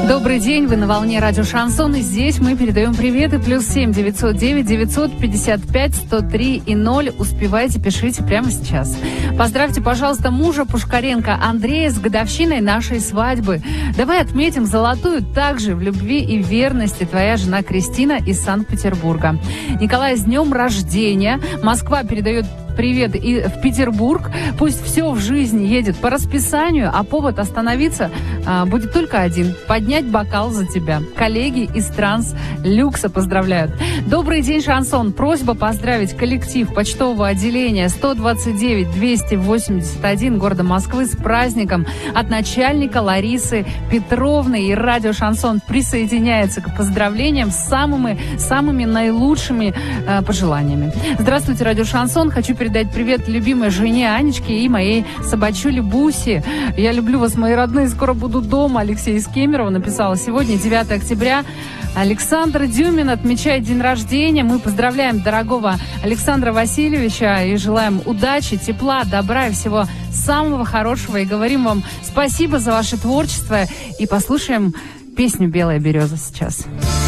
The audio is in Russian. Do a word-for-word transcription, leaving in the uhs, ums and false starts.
Добрый день, вы на волне радио Шансон, и здесь мы передаем приветы. Плюс семь девятьсот девять девятьсот пятьдесят пять сто три и ноль. Успевайте, пишите прямо сейчас. Поздравьте, пожалуйста, мужа Пушкаренко Андрея с годовщиной нашей свадьбы. Давай отметим золотую также в любви и верности. Твоя жена Кристина из Санкт-Петербурга. Николай, с днем рождения. Москва передает привет и в Петербург. Пусть все в жизни едет по расписанию, а повод остановиться а, будет только один. Поднять бокал за тебя. Коллеги из Транс-Люкса поздравляют. Добрый день, Шансон. Просьба поздравить коллектив почтового отделения сто двадцать девять двести восемьдесят один города Москвы с праздником от начальника Ларисы Петровны. И радио Шансон присоединяется к поздравлениям с самыми, самыми наилучшими э, пожеланиями. Здравствуйте, радио Шансон. Хочу передать передать привет любимой жене Анечке и моей собачуле Бусе. Я люблю вас, мои родные, скоро буду дома. Алексей из Кемерово написала. Сегодня, девятое октября, Александр Дюмин отмечает день рождения. Мы поздравляем дорогого Александра Васильевича и желаем удачи, тепла, добра и всего самого хорошего. И говорим вам спасибо за ваше творчество. И послушаем песню «Белая береза» сейчас.